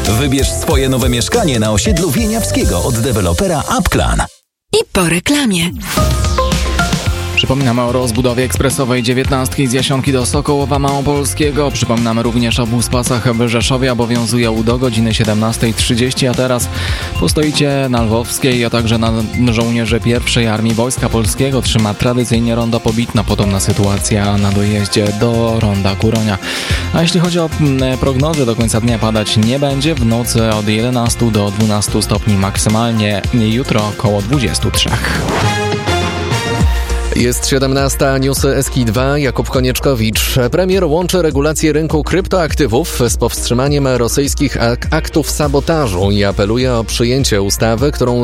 Wybierz swoje nowe mieszkanie na osiedlu Wieniawskiego od dewelopera Upclan. I po reklamie. Przypominamy o rozbudowie ekspresowej 19 z Jasionki do Sokołowa Małopolskiego. Przypominamy również o buspasach w Rzeszowie. Obowiązują do godziny 17:30, a teraz postoicie na Lwowskiej, a także na żołnierze I Armii Wojska Polskiego trzyma tradycyjnie rondo Pobitna. Podobna sytuacja na dojeździe do ronda Kuronia. A jeśli chodzi o prognozy, do końca dnia padać nie będzie. W nocy od 11 do 12 stopni maksymalnie. Jutro około 23. Jest 17, newsy SK2, Jakub Konieczkowicz. Premier łączy regulację rynku kryptoaktywów z powstrzymaniem rosyjskich aktów sabotażu i apeluje o przyjęcie ustawy, którą